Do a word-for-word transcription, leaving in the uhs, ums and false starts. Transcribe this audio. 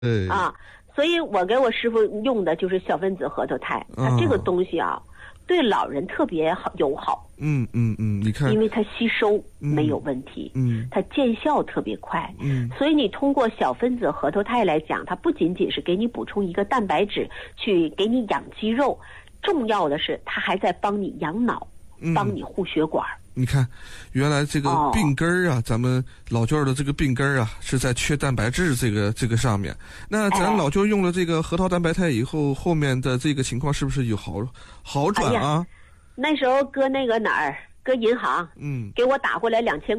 对啊，所以我给我师傅用的就是小分子核桃肽，它、 啊、 这个东西啊，对老人特别好友好。 嗯嗯嗯，你看， 因为它吸收没有问题， 嗯， 它见效特别快， 嗯， 所以你通过小分子核桃肽来讲，它不仅仅是给你补充一个蛋白质，去给你养肌肉，重要的是它还在帮你养脑， 嗯、 帮你护血管。 你看，原来这个病根儿啊、哦，咱们老舅的这个病根儿啊，是在缺蛋白质这个这个上面。那咱老舅用了这个核桃蛋白肽以后，后面的这个情况是不是有好好转啊？ 哎、那时候搁那个哪儿，搁银行， 嗯， 给我打过来两千。